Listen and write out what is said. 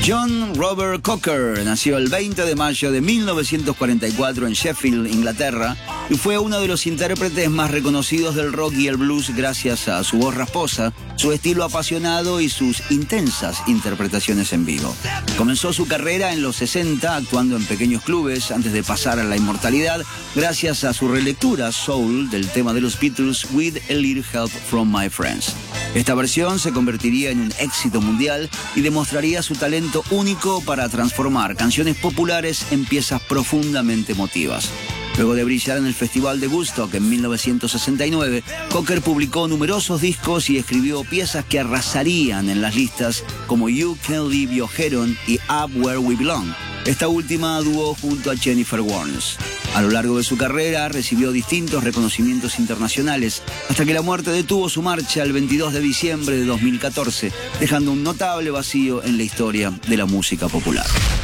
John Robert Cocker nació el 20 de mayo de 1944 en Sheffield, Inglaterra, y fue uno de los intérpretes más reconocidos del rock y el blues gracias a su voz rasposa, su estilo apasionado y sus intensas interpretaciones en vivo. Comenzó su carrera en los 60 actuando en pequeños clubes antes de pasar a la inmortalidad gracias a su relectura soul del tema de los Beatles With a Little Help from My Friends. Esta versión se convertiría en un éxito mundial y demostraría su talento único para transformar canciones populares en piezas profundamente emotivas. Luego de brillar en el Festival de Woodstock en 1969, Cocker publicó numerosos discos y escribió piezas que arrasarían en las listas como You Can Leave Your Head On y Up Where We Belong. Esta última dúo junto a Jennifer Warnes. A lo largo de su carrera recibió distintos reconocimientos internacionales, hasta que la muerte detuvo su marcha el 22 de diciembre de 2014, dejando un notable vacío en la historia de la música popular.